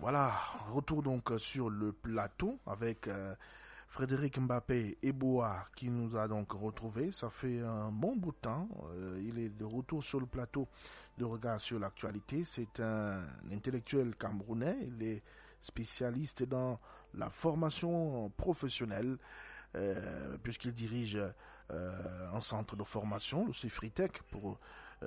Voilà, retour donc sur le plateau avec Frédéric Mbappé Eboa qui nous a donc retrouvés. Ça fait un bon bout de temps. Il est de retour sur le plateau de regard sur l'actualité. C'est un intellectuel camerounais. Il est spécialiste dans la formation professionnelle puisqu'il dirige un centre de formation, le CIFRITEC pour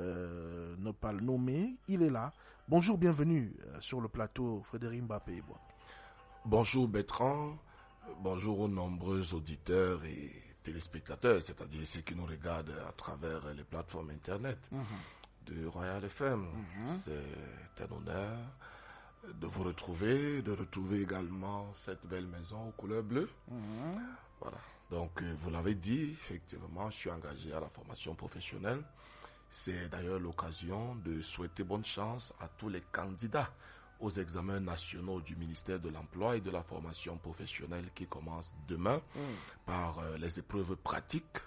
ne pas le nommer. Il est là. Bonjour, bienvenue sur le plateau, Frédéric Mbappé Eboa. Bonjour Bertrand, bonjour aux nombreux auditeurs et téléspectateurs, c'est-à-dire ceux qui nous regardent à travers les plateformes internet de Royal FM. C'est un honneur de vous retrouver, de retrouver également cette belle maison aux couleurs bleues. Voilà. Donc vous l'avez dit, effectivement, je suis engagé à la formation professionnelle. C'est d'ailleurs l'occasion de souhaiter bonne chance à tous les candidats aux examens nationaux du ministère de l'Emploi et de la formation professionnelle qui commencent demain par les épreuves pratiques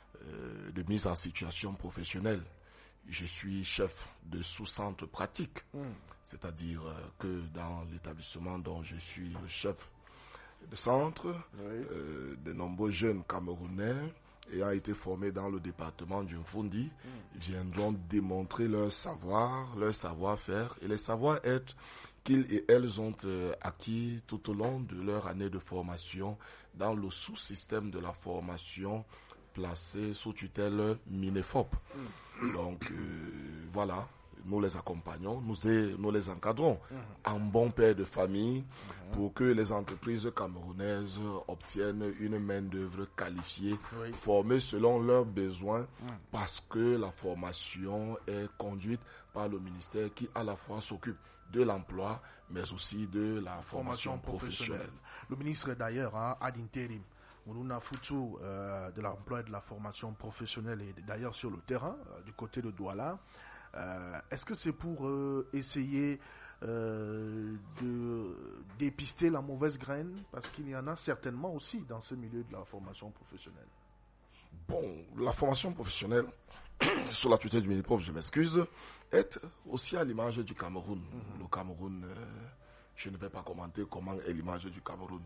de mise en situation professionnelle. Je suis chef de sous-centre pratique, c'est-à-dire que dans l'établissement dont je suis le chef de centre, de nombreux jeunes Camerounais ayant été formés dans le département du Mfundi viendront démontrer leur savoir, leur savoir-faire et les savoir-être qu'ils et elles ont acquis tout au long de leur année de formation dans le sous-système de la formation placé sous tutelle Minefop. Donc voilà, nous les accompagnons, nous les encadrons en bon père de famille pour que les entreprises camerounaises obtiennent une main-d'œuvre qualifiée, formée selon leurs besoins, parce que la formation est conduite par le ministère qui à la fois s'occupe de l'emploi, mais aussi de la formation professionnelle. Le ministre d'ailleurs, ad interim, Moulouna Foutou, de l'emploi et de la formation professionnelle, est d'ailleurs sur le terrain, du côté de Douala. Est-ce que c'est pour essayer de dépister la mauvaise graine? Parce qu'il y en a certainement aussi dans ce milieu de la formation professionnelle. Bon, la formation professionnelle, sous la tutelle du Miniprof, je m'excuse, est aussi à l'image du Cameroun. Le Cameroun, je ne vais pas commenter comment est l'image du Cameroun.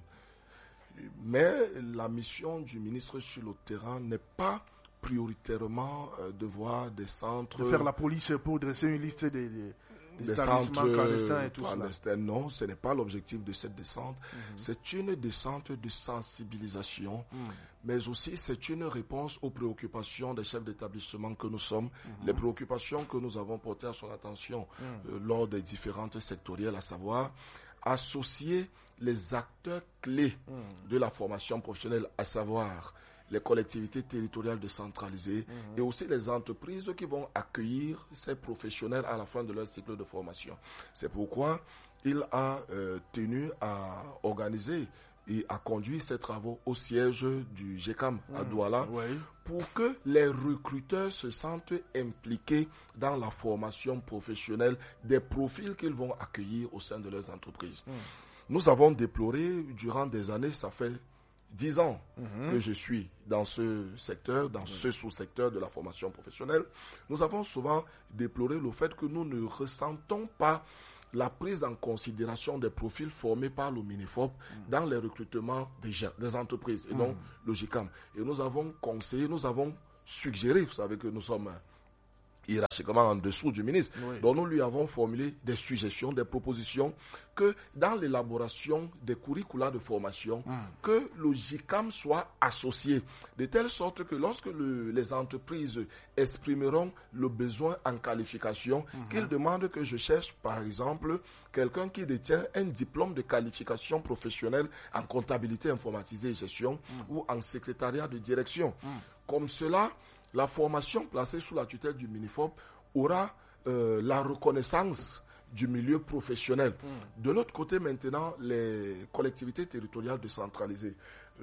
Mais la mission du ministre sur le terrain n'est pas prioritairement de voir des centres... De faire la police pour dresser une liste des centres clandestins et tout clandestins. Non, ce n'est pas l'objectif de cette descente. C'est une descente de sensibilisation, mais aussi c'est une réponse aux préoccupations des chefs d'établissement que nous sommes, les préoccupations que nous avons portées à son attention lors des différentes sectorielles, à savoir associer les acteurs clés de la formation professionnelle, à savoir les collectivités territoriales décentralisées et aussi les entreprises qui vont accueillir ces professionnels à la fin de leur cycle de formation. C'est pourquoi il a tenu à organiser et à conduire ces travaux au siège du GECAM à Douala pour que les recruteurs se sentent impliqués dans la formation professionnelle des profils qu'ils vont accueillir au sein de leurs entreprises. Nous avons déploré durant des années, ça fait 10 ans que je suis dans ce secteur, dans ce sous-secteur de la formation professionnelle. Nous avons souvent déploré le fait que nous ne ressentons pas la prise en considération des profils formés par le Minefop dans les recrutements des entreprises, et donc le GICAM. Et nous avons conseillé, nous avons suggéré, vous savez que nous sommes hiérarchiquement en dessous du ministre. Donc nous lui avons formulé des suggestions, des propositions que dans l'élaboration des curricula de formation, que le GICAM soit associé, de telle sorte que lorsque les entreprises exprimeront le besoin en qualification, qu'ils demandent que je cherche par exemple quelqu'un qui détient un diplôme de qualification professionnelle en comptabilité informatisée et gestion ou en secrétariat de direction. Comme cela, la formation placée sous la tutelle du Minefop aura la reconnaissance du milieu professionnel. De l'autre côté, maintenant, les collectivités territoriales décentralisées.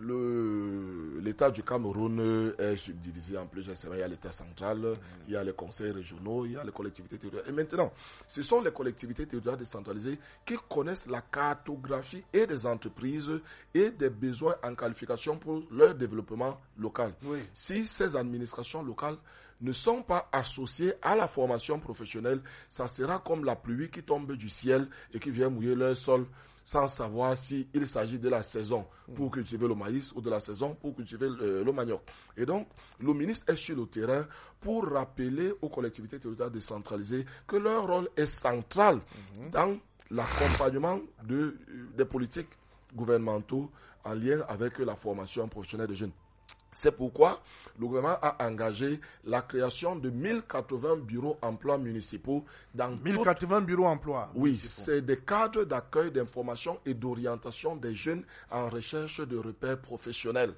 L'État du Cameroun est subdivisé en plusieurs secteurs. Il y a l'État central, il y a les conseils régionaux, il y a les collectivités territoriales. Et maintenant, ce sont les collectivités territoriales décentralisées qui connaissent la cartographie et des entreprises et des besoins en qualification pour leur développement local. Si ces administrations locales ne sont pas associés à la formation professionnelle, ça sera comme la pluie qui tombe du ciel et qui vient mouiller leur sol sans savoir s'il s'agit de la saison pour cultiver le maïs ou de la saison pour cultiver le manioc. Et donc, le ministre est sur le terrain pour rappeler aux collectivités territoriales décentralisées que leur rôle est central dans l'accompagnement des politiques gouvernementaux en lien avec la formation professionnelle des jeunes. C'est pourquoi le gouvernement a engagé la création de 1080 bureaux emploi municipaux dans 1080 bureaux emploi. Oui, c'est des cadres d'accueil, d'information et d'orientation des jeunes en recherche de repères professionnels.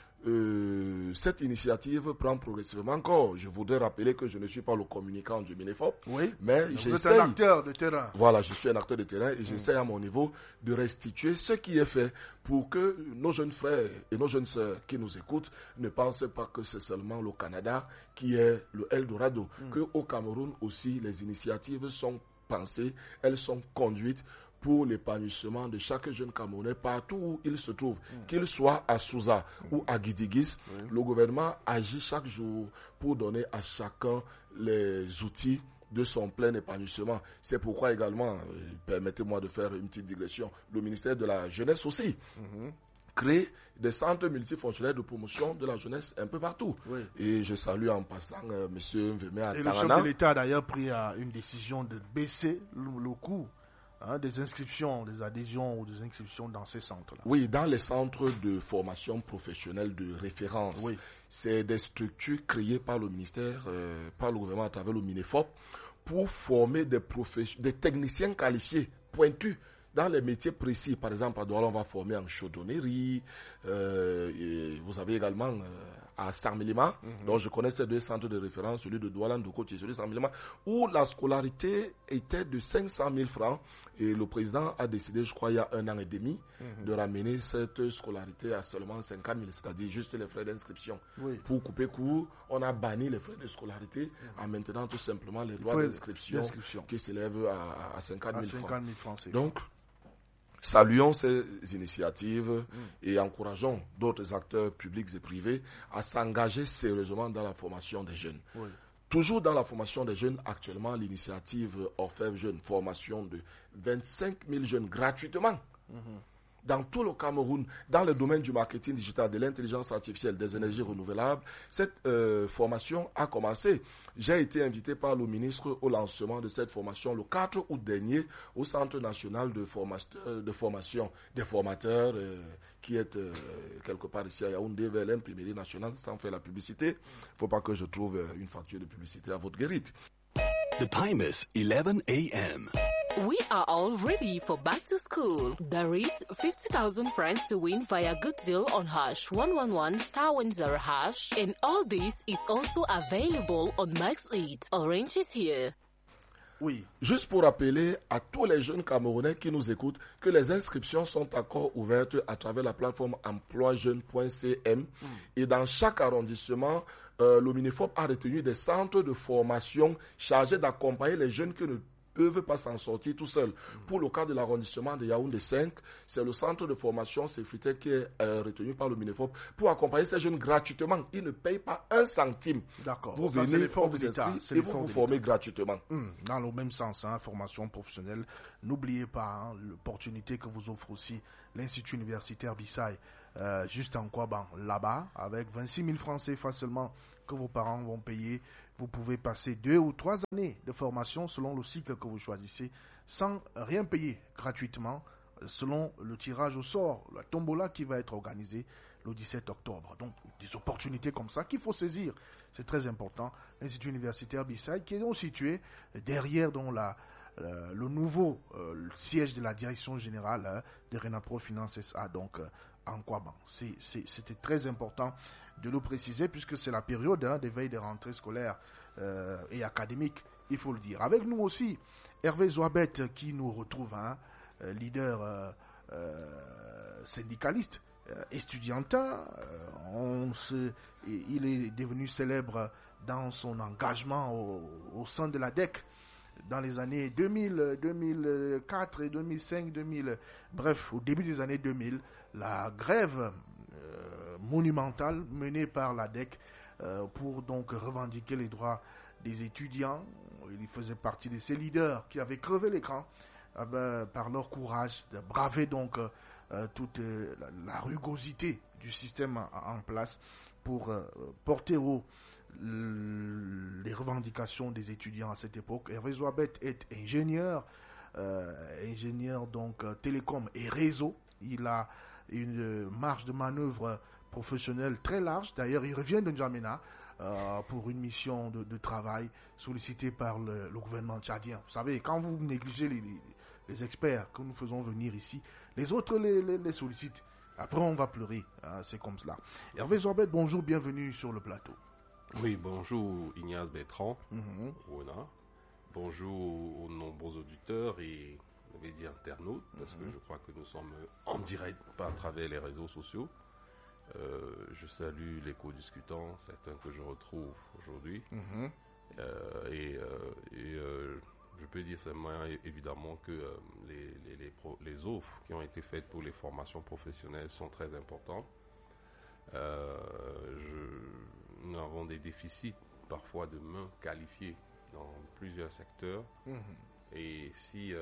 Cette initiative prend progressivement encore. Je voudrais rappeler que je ne suis pas le communicant du Minefop, mais vous êtes un acteur de terrain. Voilà, je suis un acteur de terrain et j'essaie à mon niveau de restituer ce qui est fait pour que nos jeunes frères et nos jeunes sœurs qui nous écoutent ne pensent pas que c'est seulement le Canada qui est le Eldorado, qu'au Cameroun aussi les initiatives sont pensées, elles sont conduites pour l'épanouissement de chaque jeune Camerounais partout où il se trouve, qu'il soit à Souza ou à Guidigis. Le gouvernement agit chaque jour pour donner à chacun les outils de son plein épanouissement. C'est pourquoi également, permettez-moi de faire une petite digression, le ministère de la Jeunesse aussi crée des centres multifonctionnels de promotion de la jeunesse un peu partout. Et je salue en passant M. Mveme à Tarana. Et le chef de l'État a d'ailleurs pris une décision de baisser le coût des inscriptions, des adhésions ou des inscriptions dans ces centres-là. Oui, dans les centres de formation professionnelle de référence. C'est des structures créées par le ministère, par le gouvernement à travers le Minefop, pour former des techniciens qualifiés, pointus, dans les métiers précis. Par exemple, à Douala, on va former en chaudronnerie. Vous avez également à Sarmilima, dont je connais ces deux centres de référence, celui de Douala, Ndoukout et celui de Sarmilima, où la scolarité était de 500 000 francs. Et le président a décidé, je crois, il y a 1 an et demi, de ramener cette scolarité à seulement 50 000, c'est-à-dire juste les frais d'inscription. Pour couper court, on a banni les frais de scolarité en maintenant tout simplement les droits d'inscription qui s'élèvent à 50 000 francs. Donc, saluons ces initiatives et encourageons d'autres acteurs publics et privés à s'engager sérieusement dans la formation des jeunes. Toujours dans la formation des jeunes, actuellement, l'initiative Orfèvre Jeunes, formation de 25 000 jeunes gratuitement. Dans tout le Cameroun, dans le domaine du marketing digital, de l'intelligence artificielle, des énergies renouvelables, cette formation a commencé. J'ai été invité par le ministre au lancement de cette formation le 4 août dernier au Centre national de formation des formateurs qui est quelque part ici à Yaoundé vers l'imprimerie nationale, sans faire la publicité. Il ne faut pas que je trouve une facture de publicité à votre guérite. The time is 11 a.m. We are all ready for back to school. There is 50,000 francs to win via Good Deal on #111*10#, and all this is also available on Max8. Orange is here. Oui. Juste pour rappeler à tous les jeunes Camerounais qui nous écoutent que les inscriptions sont encore ouvertes à travers la plateforme emploijeune.cm et dans chaque arrondissement, le Minefop a retenu des centres de formation chargés d'accompagner les jeunes qui ne peuvent pas s'en sortir tout seuls. Pour le cas de l'arrondissement de Yaoundé 5, c'est le centre de formation sécurité qui est retenu par le Minefop pour accompagner ces jeunes gratuitement. Ils ne payent pas un centime. D'accord. Vous venez, on vous inscrit et vous vous formez gratuitement. Dans le même sens, formation professionnelle. N'oubliez pas l'opportunité que vous offre aussi l'Institut universitaire Bissai, juste en Kouaban, là-bas, avec 26 000 francs CFA seulement que vos parents vont payer. Vous pouvez passer 2 ou 3 années de formation selon le cycle que vous choisissez sans rien payer gratuitement selon le tirage au sort, la tombola qui va être organisée le 17 octobre. Donc, des opportunités comme ça qu'il faut saisir. C'est très important. L'Institut universitaire Bissai qui est donc situé derrière le nouveau siège de la direction générale de Renapro Finance SA, donc en Kouaban. C'était très important de le préciser puisque c'est la période des veilles de rentrée scolaire et académique, il faut le dire. Avec nous aussi, Hervé Zouabet qui nous retrouve, leader syndicaliste, estudiantin. Il est devenu célèbre dans son engagement au sein de la DEC dans les années 2000, 2004 et 2005, bref, au début des années 2000, la grève monumentale menée par la DEC pour donc revendiquer les droits des étudiants. Il faisait partie de ces leaders qui avaient crevé l'écran par leur courage de braver donc toute la rugosité du système en place pour porter haut les revendications des étudiants à cette époque. Hervé Zouabet est ingénieur donc télécom et réseau. Il a une marge de manœuvre professionnelle très large. D'ailleurs, il revient de N'Djamena pour une mission de travail sollicitée par le gouvernement tchadien. Vous savez, quand vous négligez les experts que nous faisons venir ici, les autres les sollicitent. Après, on va pleurer. C'est comme cela. Hervé Zouabet, bonjour, bienvenue sur le plateau. Oui, bonjour Ignace Bertrand. Voilà. Bonjour aux nombreux auditeurs et internautes, parce que je crois que nous sommes en direct, pas à travers les réseaux sociaux. Je salue les co-discutants, certains que je retrouve aujourd'hui. Je peux dire seulement évidemment que les offres qui ont été faites pour les formations professionnelles sont très importantes. Nous avons des déficits parfois de mains qualifiées dans plusieurs secteurs. Et si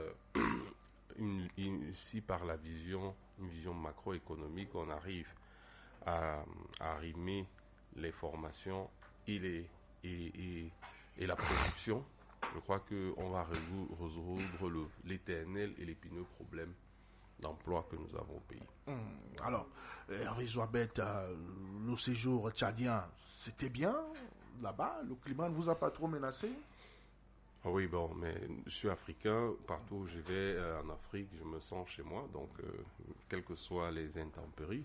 par une vision macroéconomique, on arrive à arrimer les formations et la production, je crois qu'on va résoudre l'éternel et l'épineux problème d'emploi que nous avons au pays. Alors, Hervé Zouabet, le séjour tchadien, c'était bien là-bas? Le climat ne vous a pas trop menacé? Oui, bon, mais je suis africain. Partout où je vais en Afrique, je me sens chez moi. Donc, quelles que soient les intempéries,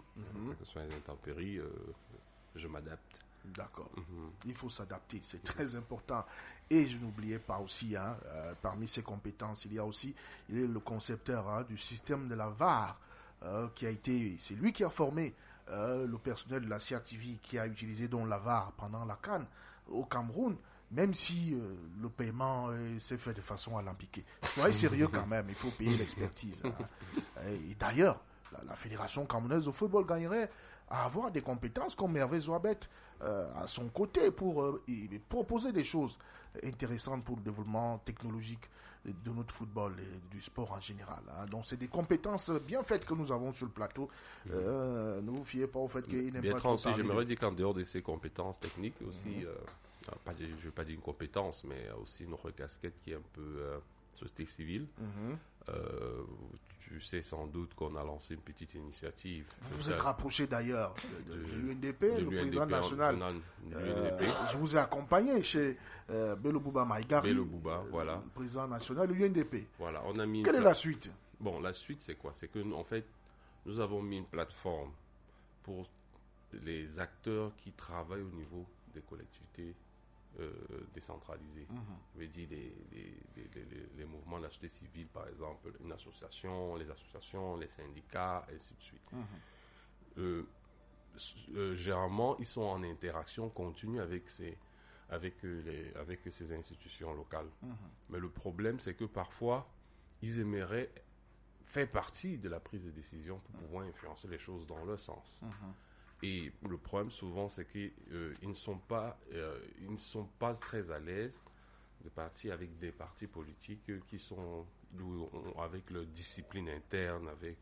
je m'adapte. D'accord. Il faut s'adapter, c'est très important. Et je n'oubliais pas aussi, parmi ses compétences, il est le concepteur du système de la VAR, c'est lui qui a formé le personnel de la CRTV qui a utilisé donc la VAR pendant la CAN au Cameroun, même si le paiement s'est fait de façon alambiquée. Soyez sérieux quand même, il faut payer l'expertise. Et d'ailleurs, la Fédération camerounaise de football gagnerait à avoir des compétences comme Hervé Zouabet à son côté pour proposer des choses intéressantes pour le développement technologique de notre football et du sport en général. Donc c'est des compétences bien faites que nous avons sur le plateau. Ne vous fiez pas au fait qu'il n'aime pas trop parler. J'aimerais dire qu'en dehors de ces compétences techniques aussi, je ne vais pas dire une compétence, mais aussi une casquette qui est un peu société civile. Tu sais sans doute qu'on a lancé une petite initiative. Vous vous êtes rapproché d'ailleurs de l'UNDP, le président national. Je vous ai accompagné chez Bello Bouba Maïgari, Bello Bouba, voilà. Le président national de l'UNDP. Voilà, on a mis. Quelle est la suite? Bon, la suite c'est quoi? C'est que en fait, nous avons mis une plateforme pour les acteurs qui travaillent au niveau des collectivités décentralisés. Je veux dire les mouvements de la société civile, par exemple, les associations, les syndicats, et ainsi de suite. Généralement, ils sont en interaction continue avec ces institutions locales. Mais le problème, c'est que parfois, ils aimeraient faire partie de la prise de décision pour pouvoir influencer les choses dans leur sens. Et le problème souvent, c'est qu'ils ne sont pas très à l'aise de partir avec des partis politiques qui sont avec leur discipline interne, avec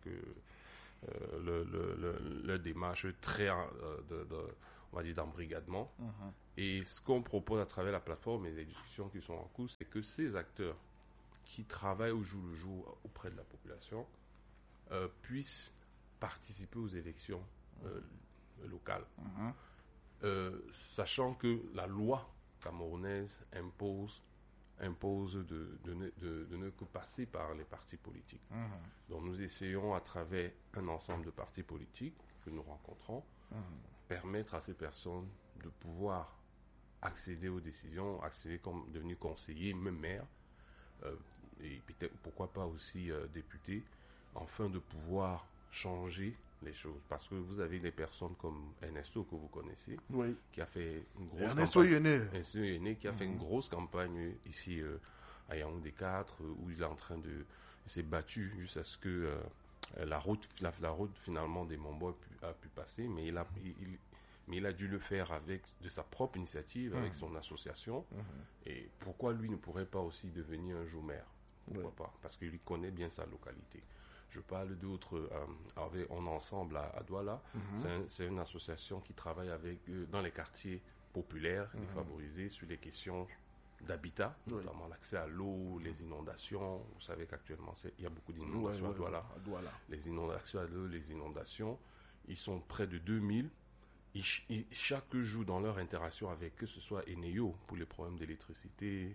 leur démarche très on va dire d'embrigadement. Et ce qu'on propose à travers la plateforme et les discussions qui sont en cours, c'est que ces acteurs qui travaillent au jour le jour auprès de la population puissent participer aux élections locales. Sachant que la loi camerounaise impose de ne que passer par les partis politiques. Donc nous essayons à travers un ensemble de partis politiques que nous rencontrons, permettre à ces personnes de pouvoir accéder aux décisions, comme devenir conseiller, même maire, et peut-être pourquoi pas aussi député, afin de pouvoir changer les choses. Parce que vous avez des personnes comme Ernesto que vous connaissez, qui a fait une grosse Ernesto Yené, qui a fait une grosse campagne ici à Yaoundé 4, où il est en train de s'est battu jusqu'à ce que la route finalement des Mombo a pu passer, mais Mais il a dû le faire de sa propre initiative, avec son association. Et pourquoi lui ne pourrait pas aussi devenir un jour maire? Pourquoi pas? Parce qu'il connaît bien sa localité. Je parle d'autres, on est ensemble à Douala. C'est une association qui travaille dans les quartiers populaires, défavorisés, sur les questions d'habitat, notamment l'accès à l'eau, les inondations. Vous savez qu'actuellement, il y a beaucoup d'inondations à Douala. Les inondations à l'eau, les inondations, ils sont près de 2000. Chaque jour, dans leur interaction avec, que ce soit Eneo pour les problèmes d'électricité,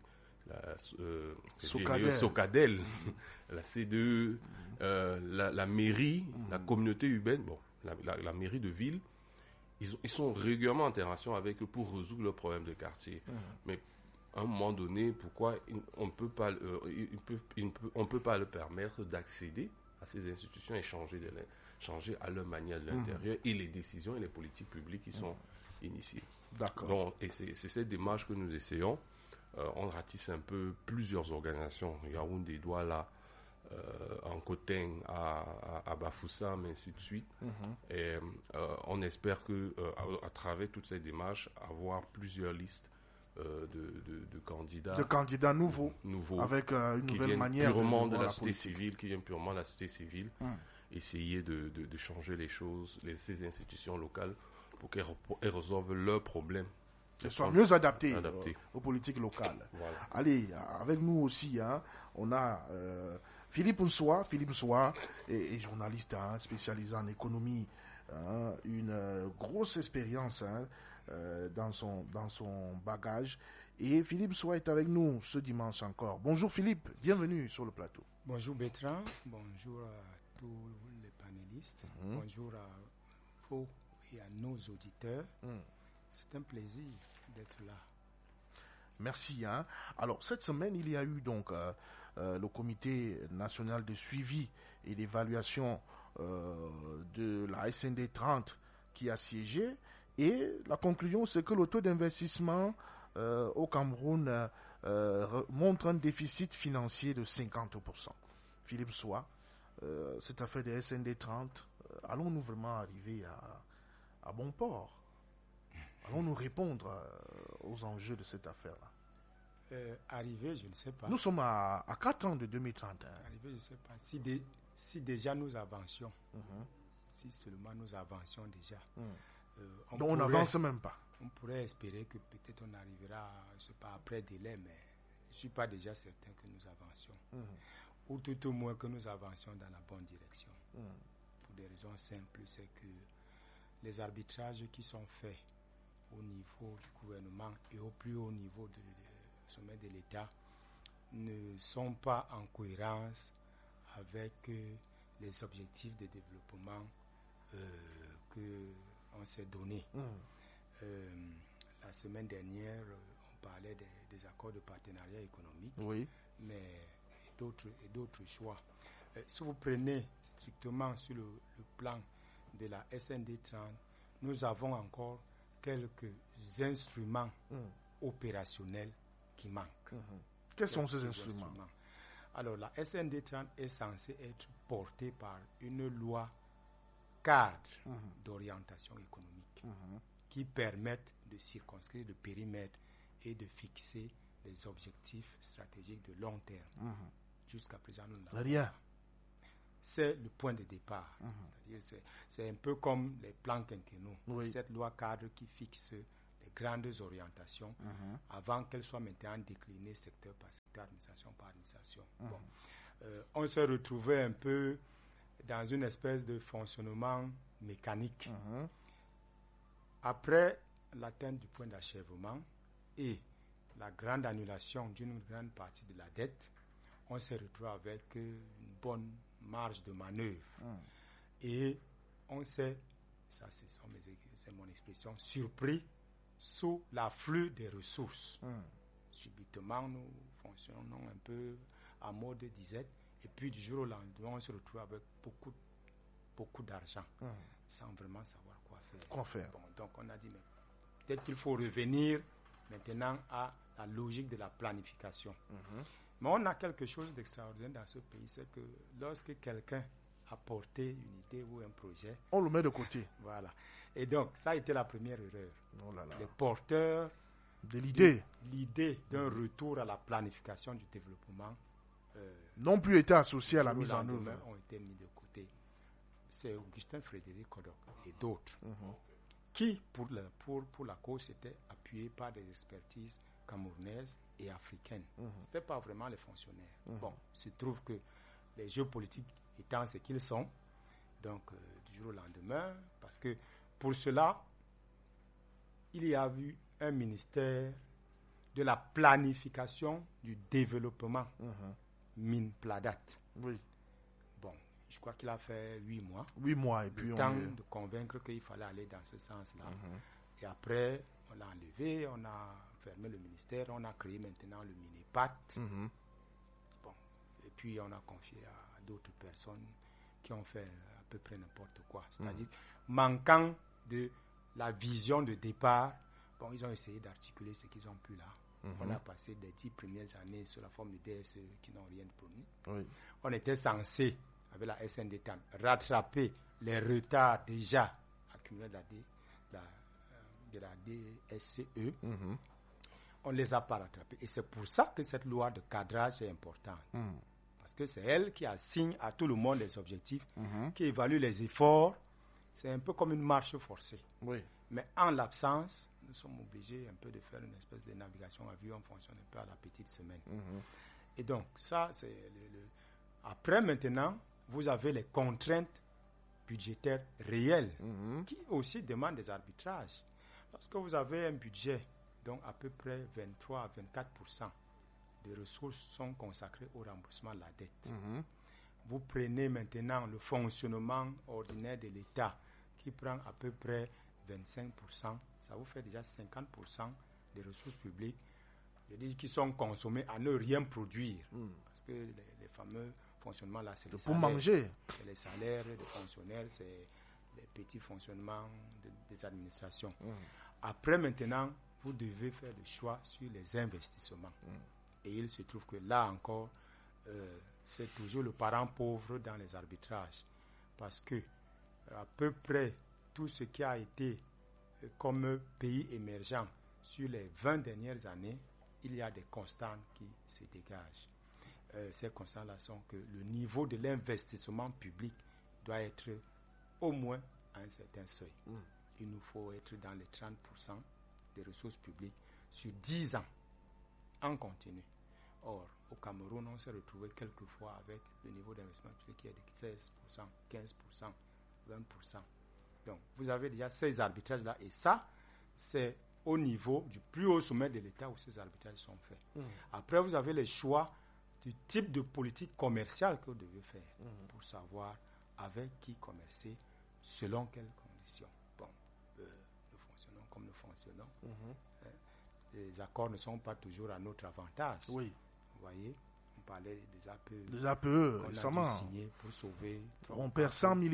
Socadel, la CDE, la mairie, la communauté urbaine, la mairie de ville, ils sont régulièrement en interaction avec eux pour résoudre leurs problèmes de quartier. Mais à un moment donné, pourquoi on peut pas leur permettre d'accéder à ces institutions et changer à leur manière de l'intérieur et les décisions et les politiques publiques qui sont initiées. D'accord. Donc, et c'est cette démarche que nous essayons. On ratisse un peu plusieurs organisations, Yaoundé, Douala, en Koteng, à Bafoussam, et ainsi de suite. Et on espère que à travers toutes ces démarches, avoir plusieurs listes de candidats. De candidats nouveaux. Avec une nouvelle manière purement de la société civile, qui viennent purement de la société civile. Essayer de changer les choses, ces institutions locales, pour qu'elles résolvent leurs problèmes. Qu'elles soient mieux adaptées aux politiques locales. Voilà. Allez, avec nous aussi, on a Philippe Nsoa. Philippe Nsoa est journaliste spécialisé en économie, une grosse expérience dans son bagage. Et Philippe Nsoa est avec nous ce dimanche encore. Bonjour Philippe, bienvenue sur le plateau. Bonjour Bertrand, bonjour à tous les panélistes, bonjour à vous et à nos auditeurs. C'est un plaisir d'être là. Merci. Alors, cette semaine, il y a eu donc le Comité national de suivi et d'évaluation de la SND 30 qui a siégé. Et la conclusion, c'est que le taux d'investissement au Cameroun montre un déficit financier de 50%. Philippe Nsoa, cette affaire des SND 30, allons-nous vraiment arriver à bon port? Allons-nous répondre aux enjeux de cette affaire-là? Arriver, je ne sais pas. Nous sommes à 4 ans de 2030. Arriver, je ne sais pas. Si déjà nous avancions, si seulement nous avancions déjà, donc on n'avance même pas. On pourrait espérer que peut-être on arrivera, je ne sais pas, après délai, mais je ne suis pas déjà certain que nous avancions. Ou tout au moins que nous avancions dans la bonne direction. Pour des raisons simples, c'est que les arbitrages qui sont faits au niveau du gouvernement et au plus haut niveau du sommet de l'État ne sont pas en cohérence avec les objectifs de développement qu'on s'est donnés. La semaine dernière, on parlait des accords de partenariat économique, mais d'autres choix. Si vous prenez strictement sur le plan de la SND 30, nous avons encore quelques instruments opérationnels qui manquent. Quels sont ces instruments? Alors, la SND 30 est censée être portée par une loi cadre d'orientation économique qui permettent de circonscrire le périmètre et de fixer des objectifs stratégiques de long terme. Jusqu'à présent, nous n'avons rien. C'est le point de départ. C'est un peu comme les plans quinquennaux. Cette loi cadre qui fixe les grandes orientations avant qu'elles soient maintenant déclinées secteur par secteur, administration par administration. On se retrouvait un peu dans une espèce de fonctionnement mécanique. Après l'atteinte du point d'achèvement et la grande annulation d'une grande partie de la dette, on se retrouve avec une bonne marge de manœuvre. Et on s'est, ça c'est mon expression, surpris sous l'afflux des ressources. Subitement, nous fonctionnons un peu en mode disette, et puis du jour au lendemain, on se retrouve avec beaucoup d'argent, sans vraiment savoir quoi faire. Donc on a dit, mais peut-être qu'il faut revenir maintenant à la logique de la planification. Mais on a quelque chose d'extraordinaire dans ce pays, c'est que lorsque quelqu'un apporter une idée ou un projet. On le met de côté. Voilà. Et donc, ça a été la première erreur. Oh là là. Les porteurs De l'idée. l'idée d'un retour à la planification du développement N'ont plus été associés à la du mise jour au en lendemain œuvre. ont été mis de côté. C'est Augustin Frédéric Kodok et d'autres qui, pour la cause, s'étaient appuyés par des expertises camerounaises et africaines. Ce n'était pas vraiment les fonctionnaires. Bon, il se trouve que les jeux politiques étant ce qu'ils sont, donc du jour au lendemain, parce que pour cela, il y a eu un ministère de la planification du développement, MINPLADAT. Oui. Bon, je crois qu'il a fait 8 mois. 8 mois et puis Le on temps est... de convaincre qu'il fallait aller dans ce sens-là. Et après, on l'a enlevé, on a fermé le ministère, on a créé maintenant le MINEPAT. Bon, et puis on a confié à d'autres personnes qui ont fait à peu près n'importe quoi. C'est-à-dire, manquant de la vision de départ, bon, ils ont essayé d'articuler ce qu'ils ont pu là. On a passé des 10 premières années sous la forme de DSE qui n'ont rien promis. Oui. On était censé, avec la SNDTAN, rattraper les retards déjà accumulés de la DSE. On ne les a pas rattrapés. Et c'est pour ça que cette loi de cadrage est importante. Parce que c'est elle qui assigne à tout le monde les objectifs, qui évalue les efforts. C'est un peu comme une marche forcée. Oui. Mais en l'absence, nous sommes obligés un peu de faire une espèce de navigation à vue. On fonctionne un peu à la petite semaine. Et donc, ça, c'est Après, maintenant, vous avez les contraintes budgétaires réelles qui aussi demandent des arbitrages. Parce que vous avez un budget dont à peu près 23 à 24% de ressources sont consacrées au remboursement de la dette. Vous prenez maintenant le fonctionnement ordinaire de l'État qui prend à peu près 25%, ça vous fait déjà 50% des ressources publiques, je dis, qui sont consommées à ne rien produire. Parce que les fameux fonctionnements là, c'est les Pour salaires. manger. C'est les salaires des fonctionnaires, c'est les petits fonctionnements des administrations. Après, maintenant, vous devez faire le choix sur les investissements. Et il se trouve que là encore, c'est toujours le parent pauvre dans les arbitrages. Parce que à peu près tout ce qui a été comme pays émergent sur les 20 dernières années, il y a des constantes qui se dégagent. Ces constantes-là sont que le niveau de l'investissement public doit être au moins à un certain seuil. Il nous faut être dans les 30% des ressources publiques sur 10 ans, en continu. Or, au Cameroun, on s'est retrouvé quelquefois avec le niveau d'investissement public qui est de 16%, 15%, 20%. Donc, vous avez déjà ces arbitrages-là, et ça, c'est au niveau du plus haut sommet de l'État où ces arbitrages sont faits. Après, vous avez les choix du type de politique commerciale que vous devez faire pour savoir avec qui commercer, selon quelles conditions. Bon, nous fonctionnons comme nous fonctionnons. Les accords ne sont pas toujours à notre avantage. Oui. Vous voyez, on parlait des APE. Les APE, qu'on a récemment. dû signer pour sauver. On perd 100 milliards.